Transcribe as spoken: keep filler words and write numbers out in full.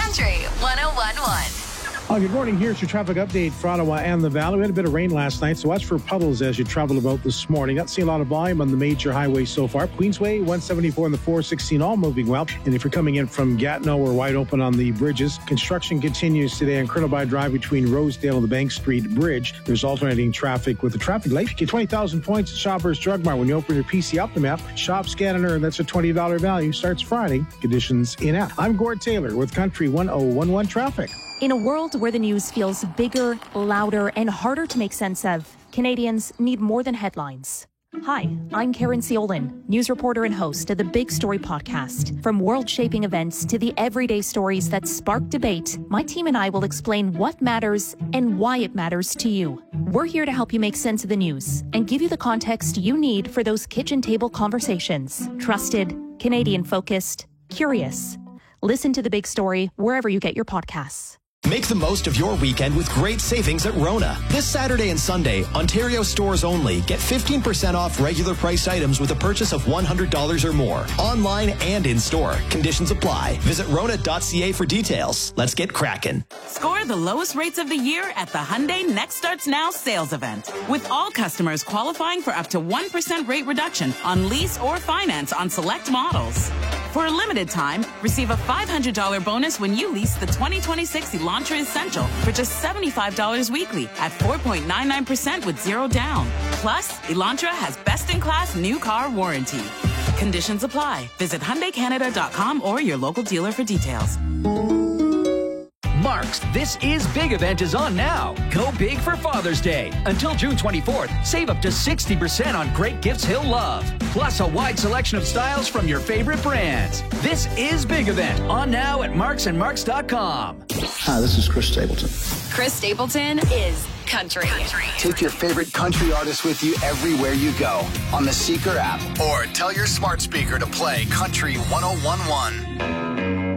Country one oh one point one. Oh, good morning. Here's your traffic update for Ottawa and the Valley. We had a bit of rain last night, so watch for puddles as you travel about this morning. Not seeing a lot of volume on the major highways so far. Queensway, one seventy-four and the four sixteen, all moving well. And if you're coming in from Gatineau, we're wide open on the bridges. Construction continues today on Colonel By Drive between Rosedale and the Bank Street Bridge. There's alternating traffic with the traffic light. Get twenty thousand points at Shoppers Drug Mart when you open your P C Optima app. Shop, scan, and earn. That's a twenty dollars value. Starts Friday. Conditions in app. I'm Gord Taylor with Country one oh one one Traffic. In a world where the news feels bigger, louder, and harder to make sense of, Canadians need more than headlines. Hi, I'm Karen Ciolin, news reporter and host of the Big Story podcast. From world-shaping events to the everyday stories that spark debate, my team and I will explain what matters and why it matters to you. We're here to help you make sense of the news and give you the context you need for those kitchen table conversations. Trusted, Canadian-focused, curious. Listen to The Big Story wherever you get your podcasts. Make the most of your weekend with great savings at Rona. This Saturday and Sunday, Ontario stores only. Get fifteen percent off regular priced items with a purchase of one hundred dollars or more. Online and in-store. Conditions apply. Visit rona dot c a for details. Let's get cracking. Score the lowest rates of the year at the Hyundai Next Starts Now sales event. With all customers qualifying for up to one percent rate reduction on lease or finance on select models. For a limited time, receive a five hundred dollars bonus when you lease the twenty twenty-six Elantra Essential for just seventy-five dollars weekly at four point nine nine percent with zero down. Plus, Elantra has best-in-class new car warranty. Conditions apply. Visit Hyundai Canada dot com or your local dealer for details. Mark's This Is Big event is on now. Go big for Father's Day. Until June twenty-fourth, save up to sixty percent on great gifts he'll love. Plus a wide selection of styles from your favorite brands. This Is Big event on now at marks and marks dot com. Hi, this is Chris Stapleton. Chris Stapleton is country. country. Take your favorite country artist with you everywhere you go on the Seeker app. Or tell your smart speaker to play Country one oh one one.